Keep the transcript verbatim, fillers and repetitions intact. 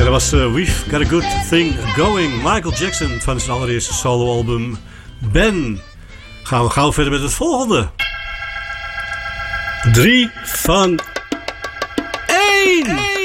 dat was uh, We've Got a Good Thing Going. Michael Jackson van zijn allereerste soloalbum Ben. Gaan we gauw verder met het volgende. Drie van één.